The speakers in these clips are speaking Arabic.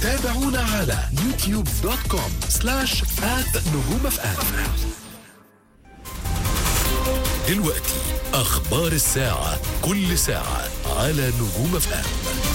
تابعونا على youtube.com/@نجوم FM. دلوقتي أخبار الساعة، كل ساعة على نجوم FM.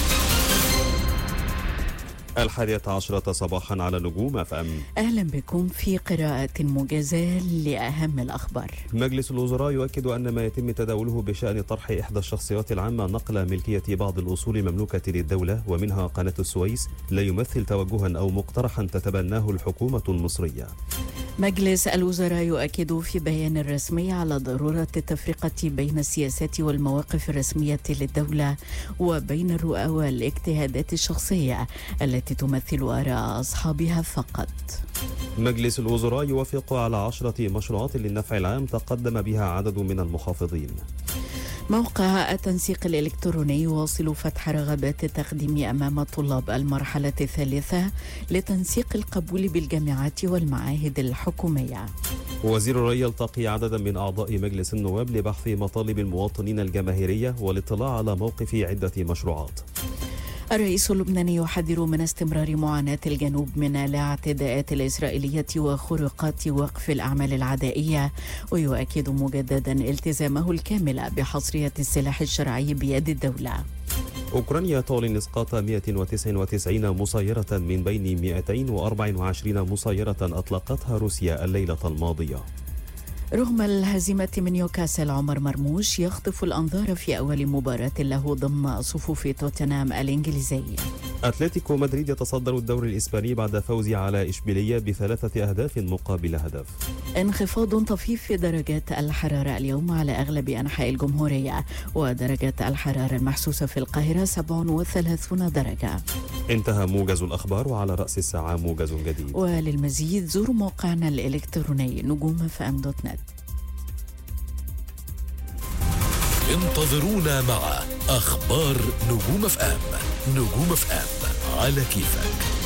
11 صباحا على نجوم FM. أهلا بكم في قراءة موجزة لأهم الأخبار. مجلس الوزراء يؤكد أن ما يتم تداوله بشأن طرح إحدى الشخصيات العامة نقل ملكية بعض الأصول المملوكة للدولة ومنها قناة السويس لا يمثل توجها أو مقترحا تتبناه الحكومة المصرية. مجلس الوزراء يؤكد في بيان رسمي على ضرورة التفرقة بين السياسات والمواقف الرسمية للدولة وبين الرؤى والاجتهادات الشخصية التي تمثل آراء أصحابها فقط. مجلس الوزراء يوافق على 10 مشروعات للنفع العام تقدم بها عدد من المحافظين. موقع التنسيق الإلكتروني يواصل فتح رغبات التقديم أمام طلاب المرحلة الثالثة لتنسيق القبول بالجامعات والمعاهد الحكومية. وزير الري يلتقي عددا من أعضاء مجلس النواب لبحث مطالب المواطنين الجماهيرية والاطلاع على موقف عدة مشروعات. الرئيس اللبناني يحذر من استمرار معاناة الجنوب من الاعتداءات الإسرائيلية وخروقات وقف الأعمال العدائية، ويؤكد مجددا التزامه الكامل بحصرية السلاح الشرعي بيد الدولة. أوكرانيا تعلن إسقاط 199 مسيرة من بين 224 مسيرة أطلقتها روسيا الليلة الماضية. رغم الهزيمة من نيوكاسل، عمر مرموش يخطف الأنظار في أول مباراة له ضمن صفوف توتنهام الإنجليزي. أتلتيكو مدريد يتصدر الدوري الإسباني بعد فوزه على إشبيلية ب3 أهداف مقابل هدف. انخفاض طفيف في درجات الحرارة اليوم على أغلب أنحاء الجمهورية، ودرجة الحرارة المحسوسة في القاهرة 37 درجة. انتهى موجز الأخبار، وعلى رأس الساعة موجز جديد. وللمزيد زوروا موقعنا الإلكتروني نجوم.fm.net. انتظرونا مع أخبار نجوم FM. نجوم FM على كيفك.